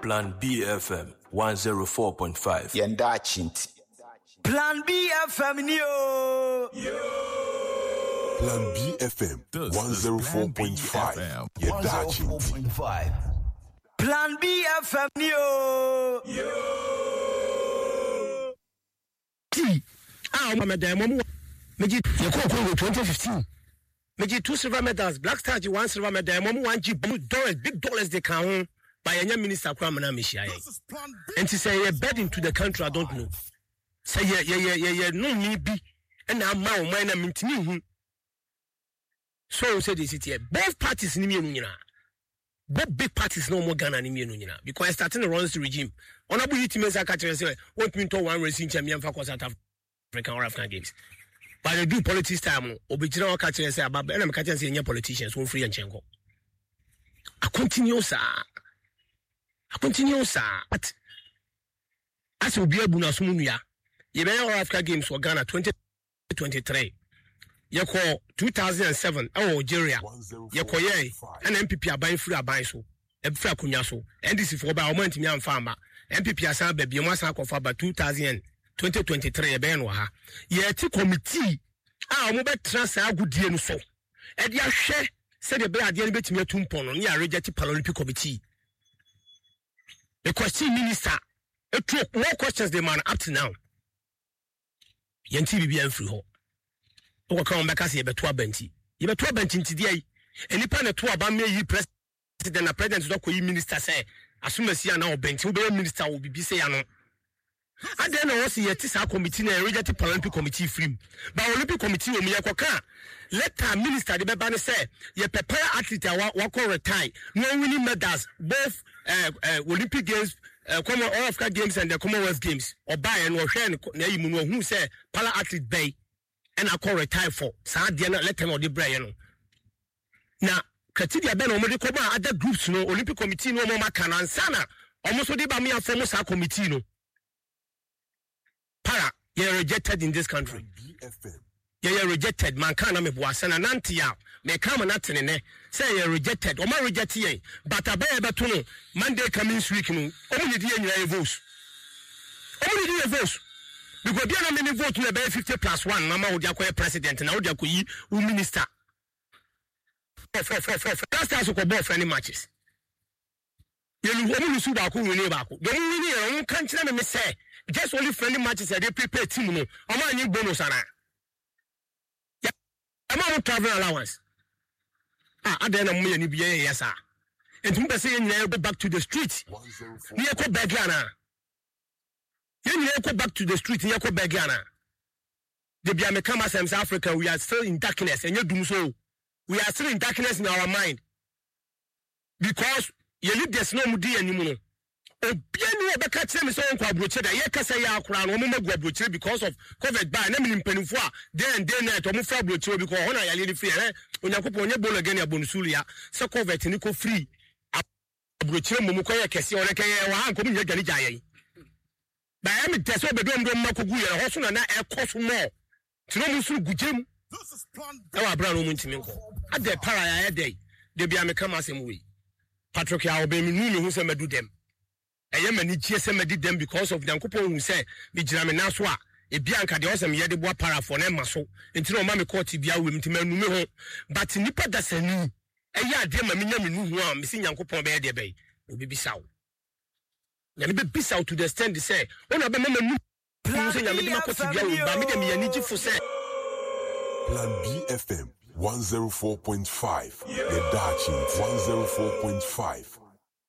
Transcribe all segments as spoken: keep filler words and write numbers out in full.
Plan B F M one oh four point five. Yenda Chinti. Plan B F M yo. Plan B F M one oh four point five. Yenda Chinti. Plan B F M yo. T. Ah, madam, mama. Meji Yoko twenty fifteen. Meji two silver medals, Black Star one silver medal, mama one G dollars, big dollars they count by a young minister Kwamana Mishai. And to say a bed into the country, I don't know. Say yeah, yeah, yeah, yeah, yeah, no me be and I'm my mine I'm in. So said this here. Both parties in Munina. Both big parties no more Ghana in Munina. Because starting the runs regime. Honorable Utimensa Catcher say, what mean to one racing champion for South African or African games. But they do politics time, Obijino Catcher say about and I'm catching senior politicians who free and chenko. I continue, sir. I continue, sir. But as will be a Bunasumunia, you may all Africa games for Ghana twenty twenty-three. Yako two thousand seven, oh, Nigeria. Yako ye, and M P P are buying free a buy so, and free kunyaso, and this is for about a month in farmer. M P P are saying, baby, you must have about two thousand twenty twenty-three, a benwa. Yet, committee, ah, mobile transfer good deal so. And ya share, said the bear, the bit me a tumpon on your rejected Paralympic committee. The question minister, a took more questions the man up to now. Yanti be free ho. O come back as ye beto abenti. Ye beto abenti ntidia. Eni pa na to aba me yi president na president do ko yi minister say asumasi na obenti wo be minister wo bibi say ya no. Ade na wo se ye ti sa committee na reject Paralympic committee free. Ba Olympic committee wo me ye kwaka. Let our minister the beba ne say ye prepare athlete wa wa ko retire. No winning medals both uh, uh, Olympic games Uh, come on, all Africa games and the Commonwealth games or buy and or share na you know who say para athlete bay and I call retire for sa dia na let them or the brain no na criteria be no mo de come other groups no Olympic committee no mo maka na ansana almost dey ba me afọ mo sa committee no para you rejected in this country. You are rejected man kana me boasa na nantia me come na tenene say you rejected o ma reject ye but abaya beto no Monday coming week no o mo di anyira votes o mo di votes because dia na me vote na be fifty plus one na ma wo dia ko president na wo dia ko yi wo minister for for for for that's also ko ball for any matches you know o mo su ba ko wini ba ko do mo wini e won kan kire me say just only friendly matches e dey prepare team no o ma nyi bonus ana I'm travel allowance. Ah, I don't know me any be yes, sir. And to say you go back to the street. You go back Ghana. You go back to the street. You go back Ghana. The Biamekama South Africa, we are still in darkness, and you do so. We are still in darkness in our mind because you need there's no mudi anymore. Obiani ebeka kire me so nkwa broche da ye kasa ya akura no mo magwa broche because of COVID by na me mpanifo a then then na to mo fa broche because hona ya le free eh onyankopon onye bolo again ya bonusulu ya se COVID ni ko free broche mo mo koye kese ore keye wa hanko mo nya gani jaye ba ya me tese obedom dom makogu ye ho so na na e koso mo tino mo suru gujem e wa bra no mo ntimi nko ade para ya e dey de bia me kama asem we Patrick ya obemi nu me hu se madu dem eye mani gie se medi dem because of Yankopon hu se me gira me na so a e bia nka de osem ye de boa para for na maso ntino ma me court bia wem ntima nu me ho but nipa da sani eye ade ma me nya me nu hu a me si Yankopon be ye de be obi bisawo ya me be bisawo to the stand say ona be mama nu plan se nya me de ma court bia wem ba me de me yani gi fo se Plan B F M one oh four point five. The Dachshund one oh four point five.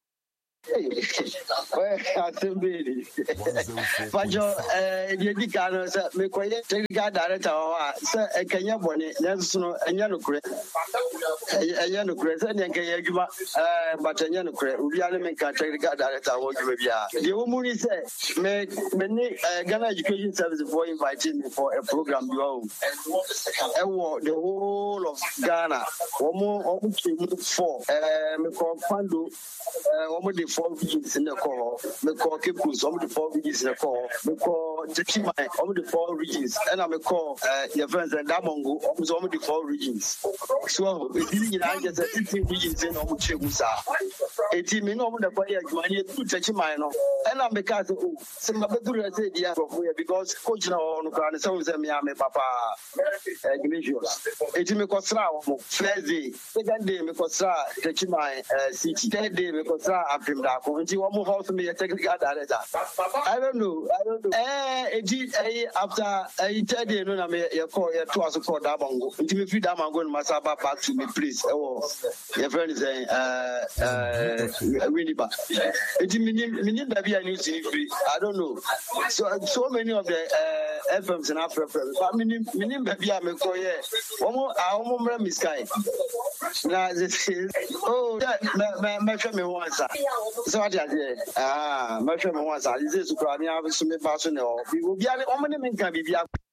Well, I think really. But you, uh, you can't say, me quite take a director, sir, a Kenya bonnet, Nelson, and Yanukre, a Yanukre, and Yankayagima, but a Yanukre, we are make a take a director. The woman said, make many Ghana Education Service for inviting me for a program. You own the whole of Ghana, one more for me call Pandu, one the four regions in the call, me call Kipu, some of the four regions in the call, me call Chima, some of the four regions, and I me call your friends and Damongo, some of the four regions. So, if you get fifteen regions in Omuchemusa, eti me no mo da boy adwuma ne tu tachi man no and I'm because oh se ma beduru ya say dia for because coach na no kra ne say say me am papa Ignatius eti me kosra mo first day second day me kosra tachi man city third day me kosra apim da ko nti wo mo house me technical director I don't know I don't know eh eti eh after eh third day no na me ye call ye to aso call da bango nti me free da mango no masaba back to me please eh wo your friend is saying uh uh Winnie back eti me me da bia news free I don't know so so many of the uh F Ms in Africa but me me ba bia me call ye wo mo a wo mo me sky na oh me me me me once so what you ah me me once this is so me ba so ne o bi obi ale o me ne me nka bibia